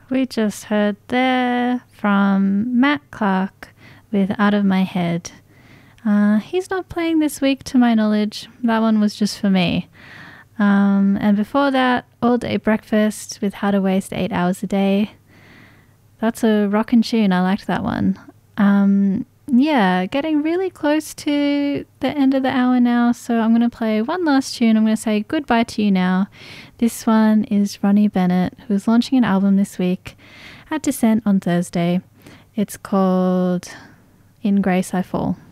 We just heard there from Matt Clark with Out of My Head. He's not playing this week to my knowledge. That one was just for me. And before that, All Day Breakfast with How to Waste 8 Hours a Day. That's a rockin' tune. I liked that one. Yeah, getting really close to the end of the hour now, so I'm going to play one last tune. I'm going to say goodbye to you now. This one is Ronnie Bennett, who is launching an album this week at Descent on Thursday. It's called In Grace I Fall.